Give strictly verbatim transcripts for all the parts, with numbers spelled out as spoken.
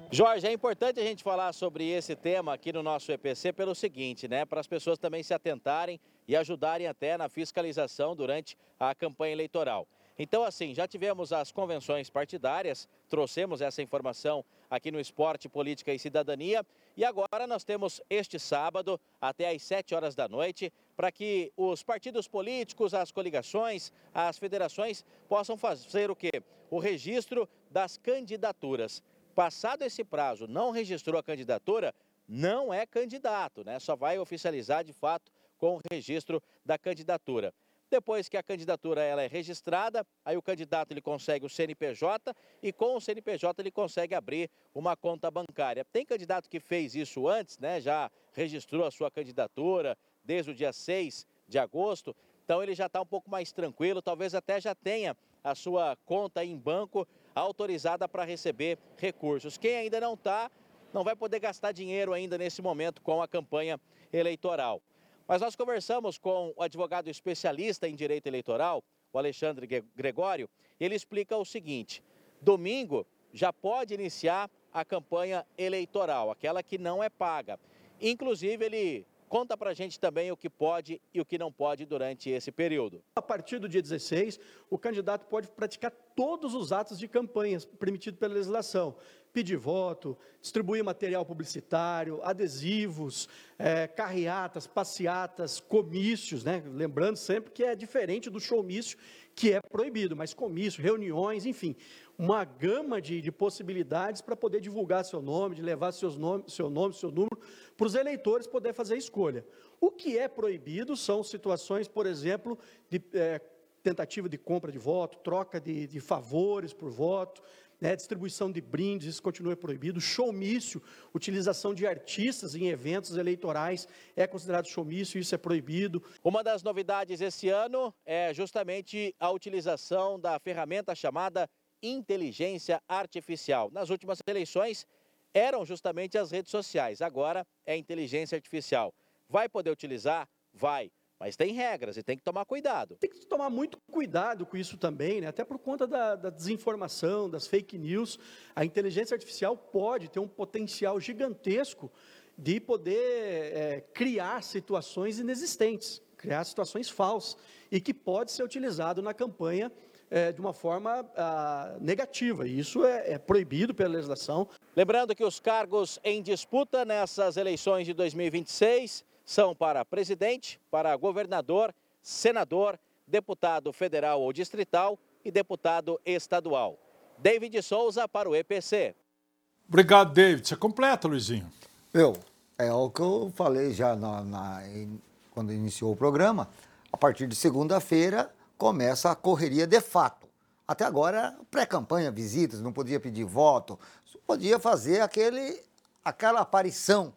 Jorge, é importante a gente falar sobre esse tema aqui no nosso E P C pelo seguinte, né? Para as pessoas também se atentarem e ajudarem até na fiscalização durante a campanha eleitoral. Então, assim, já tivemos as convenções partidárias, trouxemos essa informação aqui no Esporte, Política e Cidadania. E agora nós temos este sábado, até às sete horas da noite, para que os partidos políticos, as coligações, as federações possam fazer o quê? O registro das candidaturas. Passado esse prazo, não registrou a candidatura, não é candidato, né? Só vai oficializar de fato com o registro da candidatura. Depois que a candidatura ela é registrada, aí o candidato ele consegue o C N P J e com o C N P J ele consegue abrir uma conta bancária. Tem candidato que fez isso antes, né? Já registrou a sua candidatura desde o dia seis de agosto, então ele já está um pouco mais tranquilo, talvez até já tenha a sua conta em banco autorizada para receber recursos. Quem ainda não está, não vai poder gastar dinheiro ainda nesse momento com a campanha eleitoral. Mas nós conversamos com o advogado especialista em direito eleitoral, o Alexandre Gregório, e ele explica o seguinte: domingo já pode iniciar a campanha eleitoral, aquela que não é paga. Inclusive, ele conta pra gente também o que pode e o que não pode durante esse período. A partir do dia dezesseis, o candidato pode praticar todos os atos de campanha permitidos pela legislação. Pedir voto, distribuir material publicitário, adesivos, é, carreatas, passeatas, comícios, né? Lembrando sempre que é diferente do showmício, que é proibido, mas comício, reuniões, enfim, uma gama de, de possibilidades para poder divulgar seu nome, de levar seus nome, seu nome, seu número, para os eleitores poderem fazer a escolha. O que é proibido são situações, por exemplo, de é, tentativa de compra de voto, troca de, de favores por voto, né, distribuição de brindes, isso continua proibido. Showmício, utilização de artistas em eventos eleitorais é considerado showmício, isso é proibido. Uma das novidades esse ano é justamente a utilização da ferramenta chamada inteligência artificial. Nas últimas eleições eram justamente as redes sociais, agora é inteligência artificial. Vai poder utilizar? Vai. Mas tem regras e tem que tomar cuidado. Tem que tomar muito cuidado com isso também, né? Até por conta da, da desinformação, das fake news. A inteligência artificial pode ter um potencial gigantesco de poder é, criar situações inexistentes, criar situações falsas, e que pode ser utilizado na campanha é, de uma forma ah, negativa. E isso é, é proibido pela legislação. Lembrando que os cargos em disputa nessas eleições de dois mil e vinte e seis... são para presidente, para governador, senador, deputado federal ou distrital e deputado estadual. David Souza para o E P C. Obrigado, David. Você completa, Luizinho? Eu, é o que eu falei já na, na, quando iniciou o programa. A partir de segunda-feira começa a correria de fato. Até agora, pré-campanha, visitas, não podia pedir voto, só podia fazer aquele, aquela aparição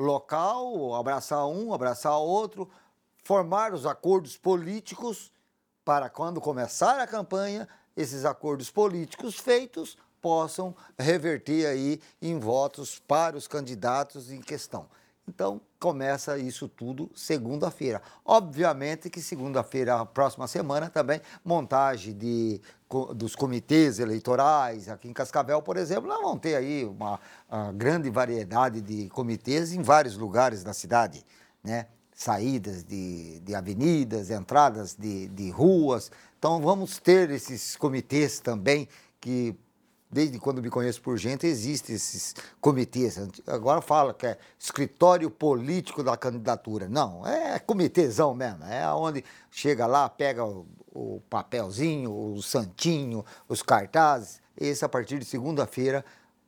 local, abraçar um, abraçar outro, formar os acordos políticos para quando começar a campanha, esses acordos políticos feitos possam reverter aí em votos para os candidatos em questão. Então, começa isso tudo segunda-feira. Obviamente que segunda-feira, a próxima semana, também montagem de, dos comitês eleitorais. Aqui em Cascavel, por exemplo, nós vamos ter aí uma, uma grande variedade de comitês em vários lugares da cidade, né? Saídas de, de avenidas, entradas de, de ruas. Então, vamos ter esses comitês também que... Desde quando me conheço por gente, existem esses comitês. Agora fala que é escritório político da candidatura. Não, é comitêzão mesmo. É onde chega lá, pega o, o papelzinho, o santinho, os cartazes. Esse, a partir de segunda-feira,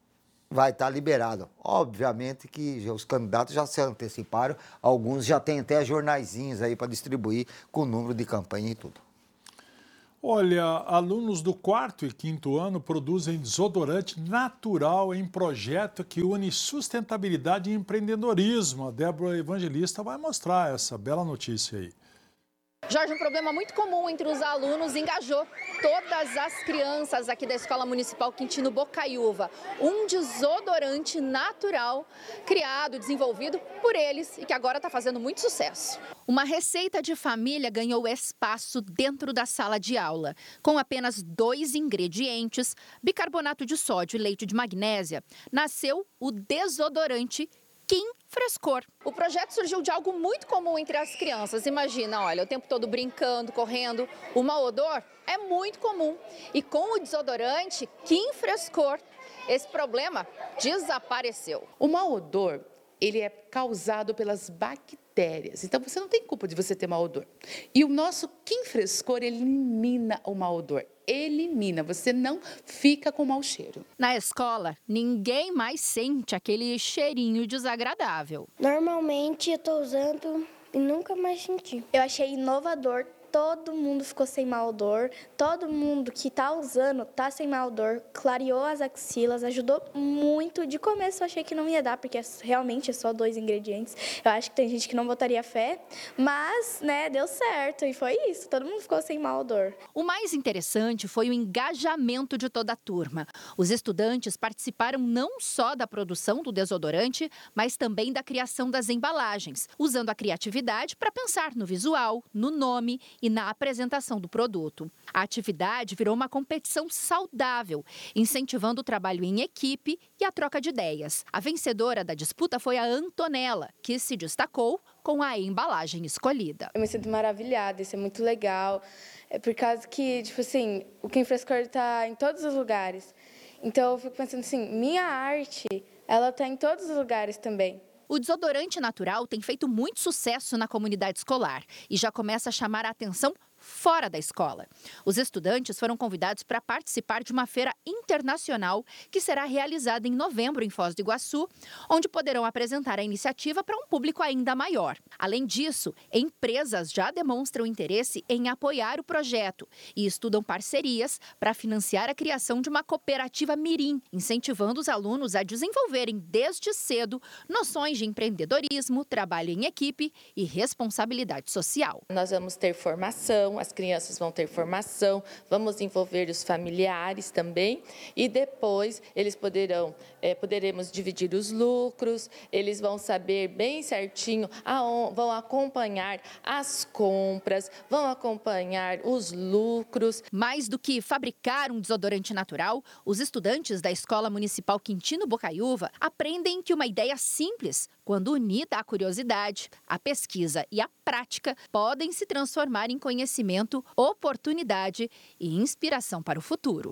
vai estar liberado. Obviamente que já, os candidatos já se anteciparam. Alguns já têm até jornaizinhos aí para distribuir com o número de campanha e tudo. Olha, alunos do quarto e quinto ano produzem desodorante natural em projeto que une sustentabilidade e empreendedorismo. A Débora Evangelista vai mostrar essa bela notícia aí. Jorge, um problema muito comum entre os alunos engajou todas as crianças aqui da Escola Municipal Quintino Bocaiúva. Um desodorante natural criado, desenvolvido por eles e que agora está fazendo muito sucesso. Uma receita de família ganhou espaço dentro da sala de aula. Com apenas dois ingredientes, bicarbonato de sódio e leite de magnésia, nasceu o desodorante Kim Frescor. O projeto surgiu de algo muito comum entre as crianças. Imagina, olha, o tempo todo brincando, correndo. O mau odor é muito comum. E com o desodorante Kim Frescor, esse problema desapareceu. O mau odor, ele é causado pelas bactérias. Então, você não tem culpa de você ter mau odor. E o nosso Kim Frescor elimina o mau odor. Elimina, você não fica com mau cheiro. Na escola, ninguém mais sente aquele cheirinho desagradável. Normalmente eu estou usando e nunca mais senti. Eu achei inovador, todo mundo ficou sem mau odor, todo mundo que está usando está sem mau odor, clareou as axilas, ajudou muito. De começo eu achei que não ia dar, porque realmente é só dois ingredientes. Eu acho que tem gente que não botaria fé, mas, né, deu certo e foi isso, todo mundo ficou sem mau odor. O mais interessante foi o engajamento de toda a turma. Os estudantes participaram não só da produção do desodorante, mas também da criação das embalagens, usando a criatividade para pensar no visual, no nome e na apresentação do produto. A atividade virou uma competição saudável, incentivando o trabalho em equipe e a troca de ideias. A vencedora da disputa foi a Antonella, que se destacou com a embalagem escolhida. Eu me sinto maravilhada, isso é muito legal. É por causa que, tipo assim, o Kim Frescor está em todos os lugares. Então eu fico pensando assim, minha arte, ela está em todos os lugares também. O desodorante natural tem feito muito sucesso na comunidade escolar e já começa a chamar a atenção fora da escola. Os estudantes foram convidados para participar de uma feira internacional que será realizada em novembro em Foz do Iguaçu, onde poderão apresentar a iniciativa para um público ainda maior. Além disso, empresas já demonstram interesse em apoiar o projeto e estudam parcerias para financiar a criação de uma cooperativa mirim, incentivando os alunos a desenvolverem desde cedo noções de empreendedorismo, trabalho em equipe e responsabilidade social. Nós vamos ter formação, as crianças vão ter formação, vamos envolver os familiares também e depois eles poderão, é, poderemos dividir os lucros, eles vão saber bem certinho, aonde, vão acompanhar as compras, vão acompanhar os lucros. Mais do que fabricar um desodorante natural, os estudantes da Escola Municipal Quintino Bocaiúva aprendem que uma ideia simples, quando unida à curiosidade, à pesquisa e à prática, podem se transformar em conhecimento, oportunidade e inspiração para o futuro.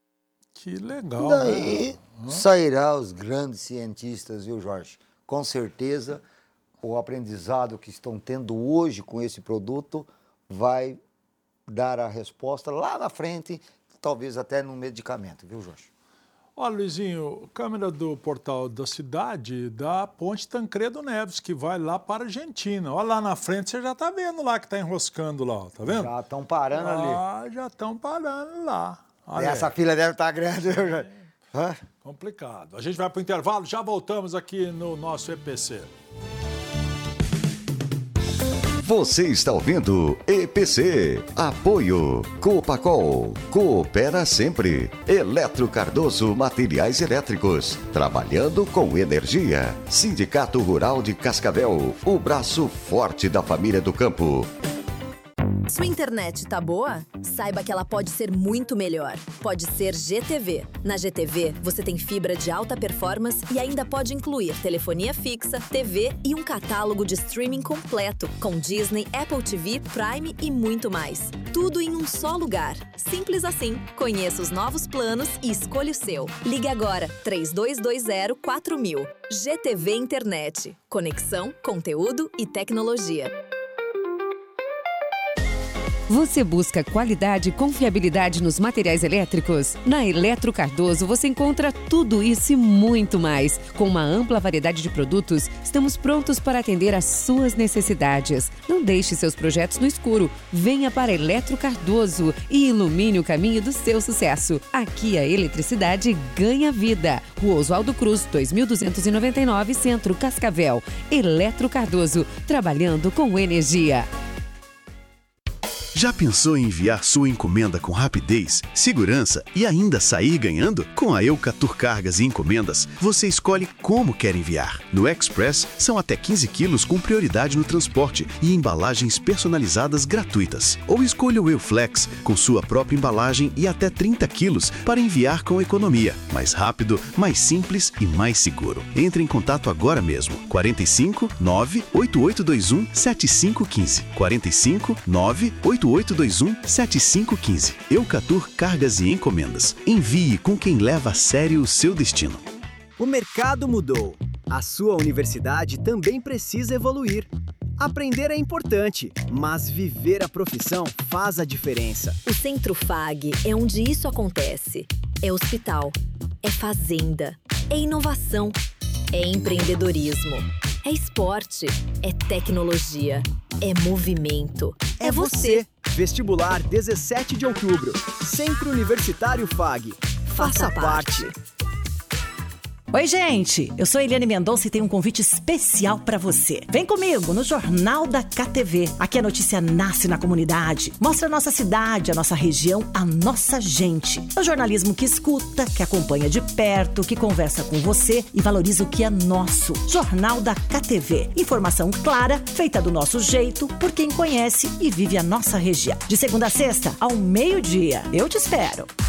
Que legal. Daí né? sairá os grandes cientistas, viu, Jorge? Com certeza, o aprendizado que estão tendo hoje com esse produto vai dar a resposta lá na frente, talvez até no medicamento, viu, Jorge? Olha, Luizinho, câmera do Portal da Cidade da Ponte Tancredo Neves, que vai lá para a Argentina. Olha lá na frente, você já está vendo lá que está enroscando lá, ó, tá vendo? Já estão parando ali. Ah, já estão parando lá. Olha Essa aí. fila deve estar grande, viu, Jorge? Hã? Complicado. A gente vai para o intervalo, já voltamos aqui no nosso E P C. Você está ouvindo E P C. Apoio Copacol. Coopera sempre. Eletro Cardoso Materiais Elétricos. Trabalhando com energia. Sindicato Rural de Cascavel. O braço forte da família do campo. Sua internet tá boa? Saiba que ela pode ser muito melhor. Pode ser G T V. Na G T V, você tem fibra de alta performance e ainda pode incluir telefonia fixa, T V e um catálogo de streaming completo, com Disney, Apple T V, Prime e muito mais. Tudo em um só lugar. Simples assim. Conheça os novos planos e escolha o seu. Ligue agora, três dois dois zero quatro mil. G T V Internet. Conexão, conteúdo e tecnologia. Você busca qualidade e confiabilidade nos materiais elétricos? Na Eletro Cardoso você encontra tudo isso e muito mais. Com uma ampla variedade de produtos, estamos prontos para atender às suas necessidades. Não deixe seus projetos no escuro. Venha para Eletro Cardoso e ilumine o caminho do seu sucesso. Aqui a eletricidade ganha vida. Rua Oswaldo Cruz, dois mil duzentos e noventa e nove, Centro Cascavel. Eletro Cardoso, trabalhando com energia. Já pensou em enviar sua encomenda com rapidez, segurança e ainda sair ganhando? Com a Eucatur Cargas e Encomendas, você escolhe como quer enviar. No Express, são até quinze quilos com prioridade no transporte e embalagens personalizadas gratuitas. Ou escolha o Euflex, com sua própria embalagem e até trinta quilos para enviar com economia. Mais rápido, mais simples e mais seguro. Entre em contato agora mesmo. quarenta e cinco, nove, oito oito dois um, sete cinco um cinco. quarenta e cinco, nove, oito oito dois um, sete cinco um cinco. Eucatur Cargas e Encomendas. Envie com quem leva a sério o seu destino. O mercado mudou. A sua universidade também precisa evoluir. Aprender é importante, mas viver a profissão faz a diferença. O Centro F A G é onde isso acontece. É hospital, é fazenda, é inovação, é empreendedorismo, é esporte, é tecnologia, é movimento, é você. Vestibular dezessete de outubro. Centro Universitário F A G. Faça parte. Oi, gente! Eu sou Eliane Mendonça e tenho um convite especial pra você. Vem comigo no Jornal da K T V. Aqui a notícia nasce na comunidade. Mostra a nossa cidade, a nossa região, a nossa gente. É o jornalismo que escuta, que acompanha de perto, que conversa com você e valoriza o que é nosso. Jornal da K T V. Informação clara, feita do nosso jeito, por quem conhece e vive a nossa região. De segunda a sexta, ao meio-dia. Eu te espero.